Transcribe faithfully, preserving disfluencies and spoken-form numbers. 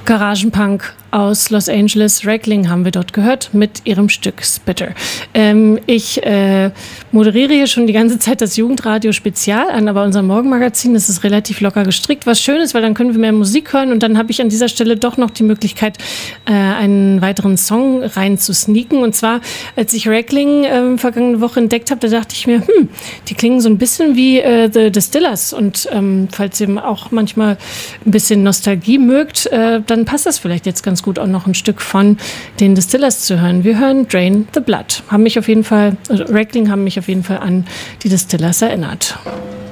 Garagenpunk aus Los Angeles. Reckling haben wir dort gehört mit ihrem Stück Spitter. Ähm, ich äh, moderiere hier schon die ganze Zeit das Jugendradio Spezial an, aber unser Morgenmagazin, das ist relativ locker gestrickt, was schön ist, weil dann können wir mehr Musik hören und dann habe ich an dieser Stelle doch noch die Möglichkeit, äh, einen weiteren Song rein zu sneaken. Und zwar, als ich Reckling äh, vergangene Woche entdeckt habe, da dachte ich mir, hm, die klingen so ein bisschen wie äh, The Distillers und ähm, falls ihr auch manchmal ein bisschen Nostalgie mögt, äh, dann passt das vielleicht jetzt ganz gut, auch noch ein Stück von den Distillers zu hören. Wir hören Drain the Blood. Haben mich auf jeden Fall, also Reckling haben mich auf jeden Fall an die Distillers erinnert.